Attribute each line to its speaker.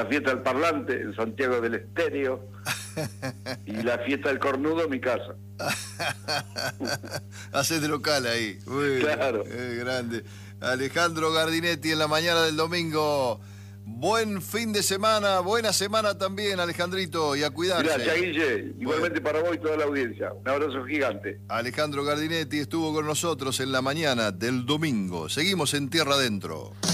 Speaker 1: la fiesta del Parlante en Santiago del Estero y la fiesta del Cornudo en mi casa.
Speaker 2: Hacés de local ahí. Muy
Speaker 1: Claro.
Speaker 2: grande. Alejandro Gardinetti en la mañana del domingo. Buen fin de semana, buena semana también, Alejandrito, y a cuidarse.
Speaker 1: Gracias, Guille. Igualmente para vos y toda la audiencia. Un abrazo gigante.
Speaker 2: Alejandro Gardinetti estuvo con nosotros en la mañana del domingo. Seguimos en Tierra Adentro.